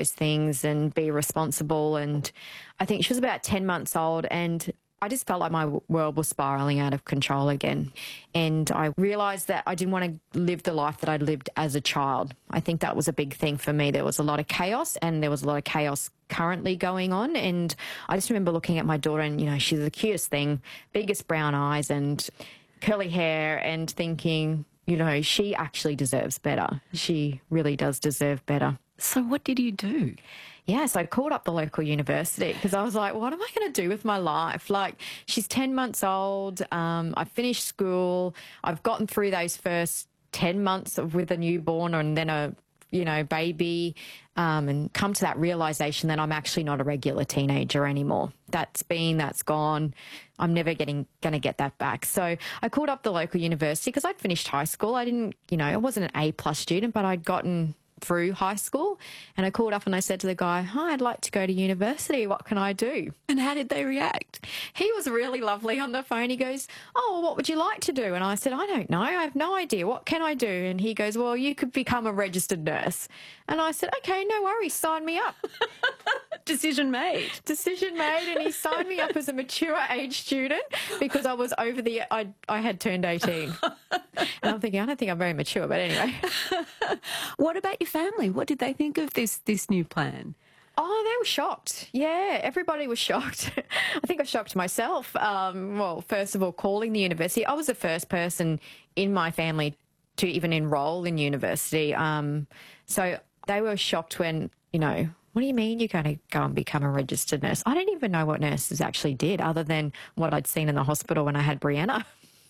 those things and be responsible. And I think she was about 10 months old, and I just felt like my world was spiraling out of control again. And I realised that I didn't want to live the life that I'd lived as a child. I think that was a big thing for me. There was a lot of chaos, and there was a lot of chaos currently going on. And I just remember looking at my daughter, and, you know, she's the cutest thing, biggest brown eyes and curly hair, and thinking, you know, she actually deserves better. She really does deserve better. So what did you do? Yeah, so I called up the local university because I was like, what am I going to do with my life? Like, she's 10 months old. I finished school. I've gotten through those first 10 months with a newborn and then a, you know, baby, and come to that realisation that I'm actually not a regular teenager anymore. That's gone. I'm never going to get that back. So I called up the local university because I'd finished high school. I didn't, you know, I wasn't an A+ student, but I'd gotten through high school. And I called up and I said to the guy, hi, I'd like to go to university. What can I do? And how did they react? He was really lovely on the phone. He goes, oh, what would you like to do? And I said, I don't know. I have no idea. What can I do? And he goes, well, you could become a registered nurse. And I said, okay, no worries. Sign me up. Decision made. Decision made. And he signed me up as a mature age student because I was over I had turned 18. And I'm thinking, I don't think I'm very mature, but anyway. What about your family? What did they think of this new plan? Oh, they were shocked. Yeah, everybody was shocked. I think I shocked myself. Well, first of all, calling the university. I was the first person in my family to even enrol in university. So they were shocked when, you know, what do you mean you're going to go and become a registered nurse? I didn't even know what nurses actually did other than what I'd seen in the hospital when I had Brianna.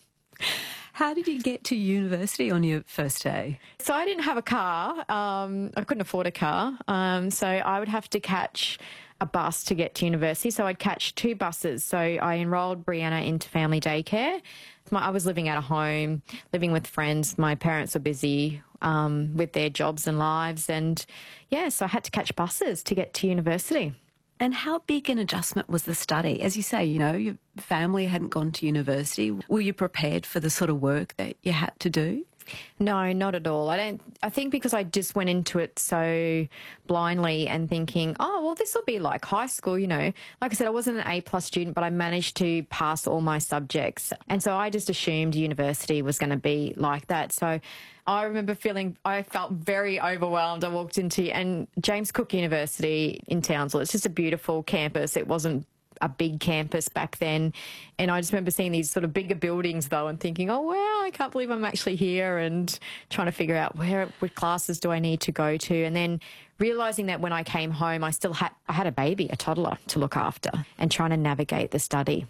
How did you get to university on your first day? So I didn't have a car. I couldn't afford a car. So I would have to catch a bus to get to university. So I'd catch 2 buses. So I enrolled Brianna into family daycare. I was living at a home, living with friends. My parents were busy with their jobs and lives. And, yeah, so I had to catch buses to get to university. And how big an adjustment was the study? As you say, you know, your family hadn't gone to university. Were you prepared for the sort of work that you had to do? No, not at all. I think because I just went into it so blindly and thinking, oh, well, this will be like high school, you know. Like I said, I wasn't an A+ student, but I managed to pass all my subjects. And so I just assumed university was going to be like that. So I remember I felt very overwhelmed. I walked into, and James Cook University in Townsville, it's just a beautiful campus. It wasn't a big campus back then. And I just remember seeing these sort of bigger buildings though and thinking, oh wow, I can't believe I'm actually here, and trying to figure out what classes do I need to go to. And then realising that when I came home, I had a baby, a toddler to look after, and trying to navigate the study.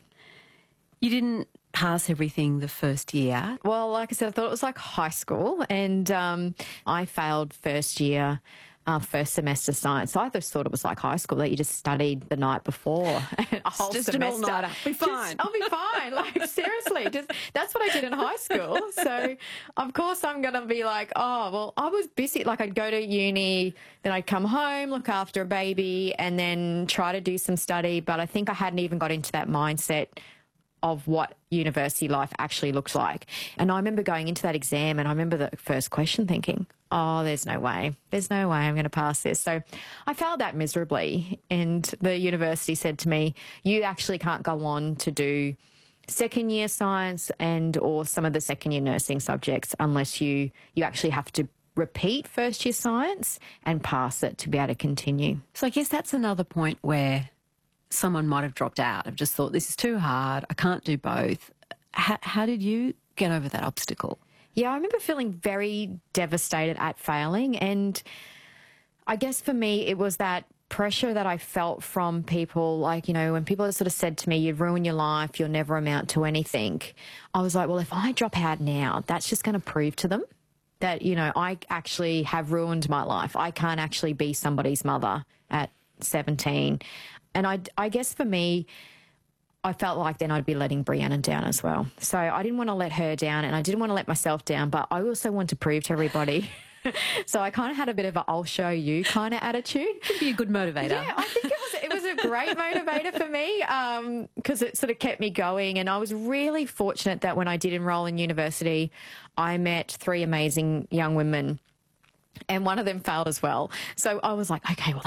You didn't pass everything the first year? Well, like I said, I thought it was like high school, and I failed first year. First semester science. So I just thought it was like high school, that you just studied the night before a whole just semester. An all-nighter. Be fine. I'll be fine. Like, seriously, that's what I did in high school. So of course I'm going to be like, oh, well, I was busy. Like, I'd go to uni, then I'd come home, look after a baby, and then try to do some study. But I think I hadn't even got into that mindset of what university life actually looks like. And I remember going into that exam, and I remember the first question thinking, oh, there's no way. There's no way I'm going to pass this. So I failed that miserably. And the university said to me, you actually can't go on to do second year science or some of the second year nursing subjects unless you actually have to repeat first year science and pass it to be able to continue. So I guess that's another point where someone might have dropped out. I've just thought, this is too hard. I can't do both. How did you get over that obstacle? Yeah, I remember feeling very devastated at failing. And I guess for me, it was that pressure that I felt from people, like, you know, when people sort of said to me, you've ruined your life, you'll never amount to anything. I was like, well, if I drop out now, that's just going to prove to them that, you know, I actually have ruined my life. I can't actually be somebody's mother at 17. And I guess for me, I felt like then I'd be letting Brianna down as well. So I didn't want to let her down, and I didn't want to let myself down, but I also want to prove to everybody. So I kind of had a bit of a I'll show you kind of attitude. Could be a good motivator. Yeah, I think it was a great motivator for me, because it sort of kept me going. And I was really fortunate that when I did enroll in university, I met 3 amazing young women, and one of them failed as well. So I was like, okay, well,